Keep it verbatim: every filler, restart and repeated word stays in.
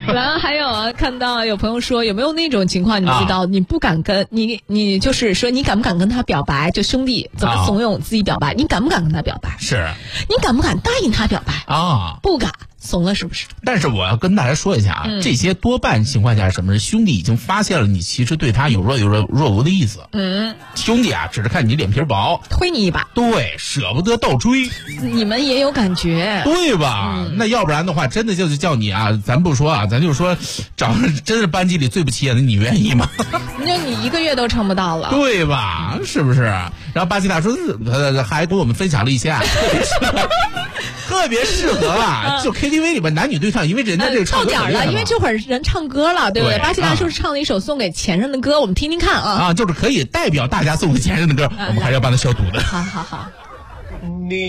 然后还有啊，看到有朋友说，有没有那种情况，你知道，啊、你不敢跟你，你就是说，你敢不敢跟他表白？就兄弟怎么怂恿自己表白？啊、你敢不敢跟他表白？ 是， 你敢不敢答应他表白？ 啊， 不敢。怂了是不是？ 但是我要跟大家说一下啊，嗯、这些多半情况下是什么？兄弟已经发现了你其实对他有若有若若无的意思。 嗯， 兄弟啊，只是看你脸皮薄， 推你一把。 对，舍不得倒追。 你们也有感觉， 对吧？嗯、那要不然的话，真的就是叫你啊，咱不说啊，咱就说找真是班级里最不起眼的，你愿意吗？ 那你一个月都撑不到了， 对吧？是不是？然后巴西大叔呃还跟我们分享了一下。特别适合啊，就 K T V 里边男女对唱，因为人家这个唱歌到点了，因为这会儿人唱歌了，对不对？巴西大叔唱了一首送给前任的歌，我们听听看啊。 啊，就是可以代表大家送给前任的歌，我们还是要帮他消毒的。 好好好。